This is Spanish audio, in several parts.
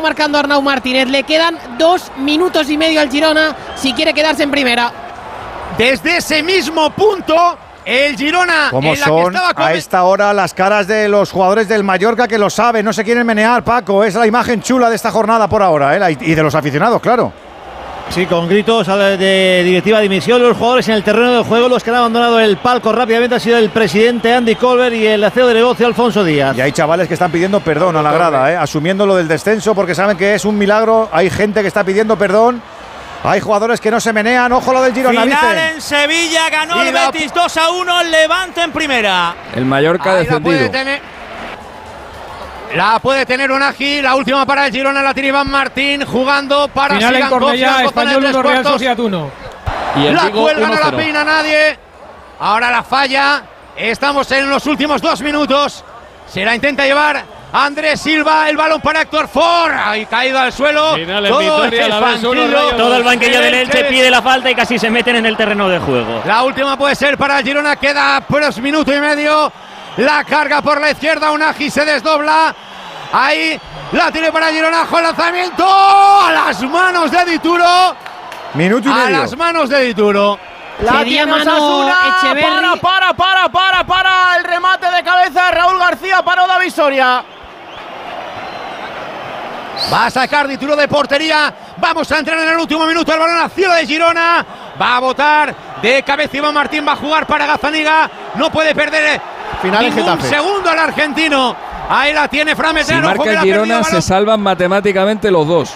marcando Arnau Martínez. Le quedan 2 minutos y medio al Girona si quiere quedarse en primera. Desde ese mismo punto, el Girona. ¿Cómo son a esta hora las caras de los jugadores del Mallorca que lo saben? No se quieren menear, Paco. Es la imagen chula de esta jornada por ahora, y de los aficionados, claro. Sí, con gritos de directiva de dimisión. Los jugadores en el terreno de juego, los que han abandonado el palco rápidamente, ha sido el presidente Andy Colbert y el CEO de negocio Alfonso Díaz. Y hay chavales que están pidiendo perdón a la grada, asumiendo lo del descenso porque saben que es un milagro. Hay gente que está pidiendo perdón. Hay jugadores que no se menean. Ojo lo del Girona. Final en Sevilla, ganó el Betis 2-1, el Levante en primera. El Mallorca ha descendido. La puede tener Unagi, la última para el Girona la tiene Iván Martín, jugando para final en Cornellá, Español 1, Real Sociedad 1. Y la cuelga, no la peina nadie. Ahora la falla. Estamos en los últimos 2 minutos. Se la intenta llevar Andrés Silva, el balón para Héctor Ford. Ahí caído al suelo. Todo el banquillo del Elche pide la falta y casi se meten en el terreno de juego. La última puede ser para el Girona, queda pues minuto y medio. La carga por la izquierda, Unagi se desdobla. Ahí la tiene para Gironajo, el lanzamiento a las manos de Dituro. Minuto y medio. A las manos de Dituro. La tiene Osasuna. Para el remate de cabeza de Raúl García, paró David Soria. Va a sacar Dituro de portería. Vamos a entrar en el último minuto. El balón al cielo de Girona. Va a botar de cabeza Iván Martín. Va a jugar para Gazzaniga. No puede perder ningún segundo al argentino. Ahí la tiene Fran Medrano. Si marca el Girona, se salvan matemáticamente los dos.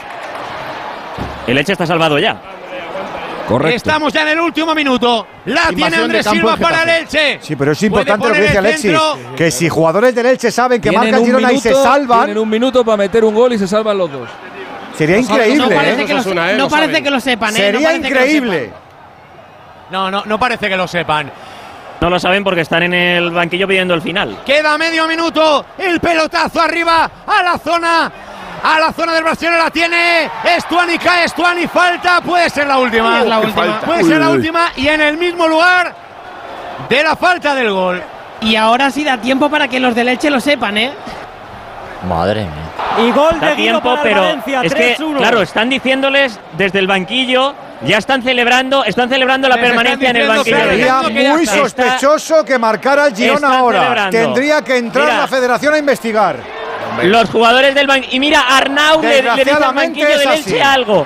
El Elche está salvado ya. Correcto. Estamos ya en el último minuto. La tiene Andrés Silva para el Elche. Sí, pero es importante lo que dice Alexis, que si jugadores del Elche saben que marca el Girona y se salvan, tienen un minuto para meter un gol y se salvan los dos. Sería increíble. No parece que lo sepan. Sería increíble. No parece que lo sepan. No lo saben porque están en el banquillo pidiendo el final. Queda medio minuto. El pelotazo arriba a la zona del brasileño. La tiene Estuani, cae Estuani, falta. Puede ser la última. Puede ser la última y en el mismo lugar de la falta del gol. Y ahora sí da tiempo para que los del Elche lo sepan, Madre mía. Y gol da de Guido tiempo, para pero Valencia, es que, 3-1. claro, están diciéndoles desde el banquillo. Ya están celebrando la permanencia en el banquillo. Sería muy sospechoso que marcara el Girona ahora. Celebrando. Tendría que entrar la federación a investigar. Los jugadores del banquillo. Y mira, Arnau le dice al banquillo del Elche algo.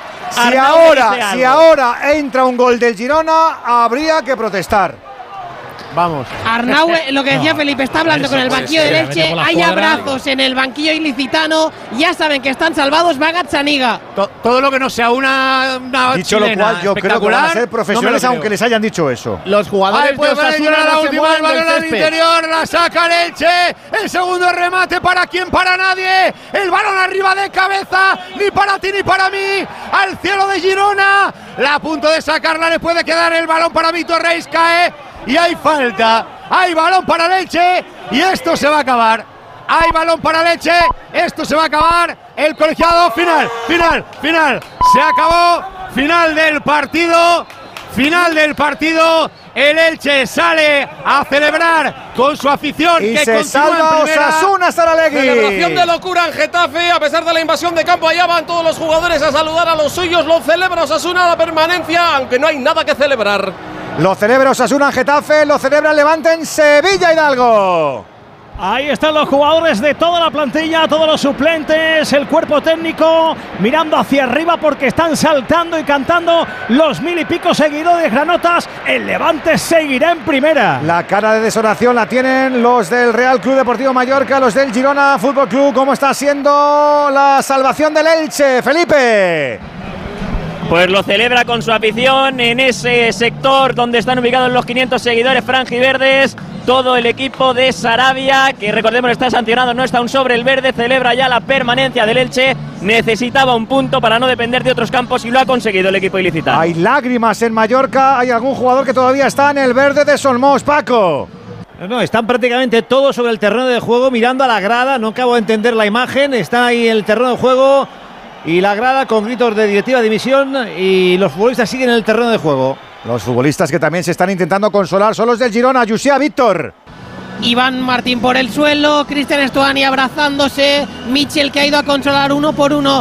Si ahora entra un gol del Girona, habría que protestar. Vamos. Arnau, lo que decía Felipe, está hablando con el banquillo del Elche. Hay abrazos en el banquillo ilicitano. Ya saben que están salvados. Va Gazzaniga. Todo lo que no sea una dicho lo cual, yo creo que van a ser profesionales, aunque les hayan dicho eso. Los jugadores de Osasuna la no se última, el mueven balón del al césped. interior, la saca el Elche. El segundo remate, ¿para quién? Para nadie. El balón arriba de cabeza, ni para ti ni para mí. Al cielo de Girona. La a punto de sacarla, le puede quedar el balón para Víctor Reis, cae. Y hay falta, hay balón para el Elche y esto se va a acabar. Hay balón para el Elche, esto se va a acabar. El colegiado, final. Se acabó, final del partido. El Elche sale a celebrar con su afición y que se salva Osasuna Saralegui. Celebración de locura en Getafe, a pesar de la invasión de campo, allá van todos los jugadores a saludar a los suyos. Lo celebra Osasuna la permanencia, aunque no hay nada que celebrar. Lo celebra Osasuna en Getafe, lo celebra el Levante en Sevilla, Hidalgo. Ahí están los jugadores de toda la plantilla, todos los suplentes, el cuerpo técnico mirando hacia arriba porque están saltando y cantando los 1000 y pico seguidores granotas. El Levante seguirá en primera. La cara de desolación la tienen los del Real Club Deportivo Mallorca, los del Girona Fútbol Club. ¿Cómo está siendo la salvación del Elche, Felipe? Pues lo celebra con su afición en ese sector donde están ubicados los 500 seguidores franjiverdes. Todo el equipo de Sarabia, que recordemos está sancionado, no está aún sobre el verde, celebra ya la permanencia del Elche. Necesitaba un punto para no depender de otros campos y lo ha conseguido el equipo ilicitano. Hay lágrimas en Mallorca, hay algún jugador que todavía está en el verde de Solmós, Paco. No, están prácticamente todos sobre el terreno de juego mirando a la grada, no acabo de entender la imagen, está ahí el terreno de juego y la grada con gritos de directiva de dimisión y los futbolistas siguen en el terreno de juego. Los futbolistas que también se están intentando consolar son los del Girona, Yusia, Víctor. Iván Martín por el suelo, Cristian Estuani abrazándose, Michel que ha ido a consolar uno por uno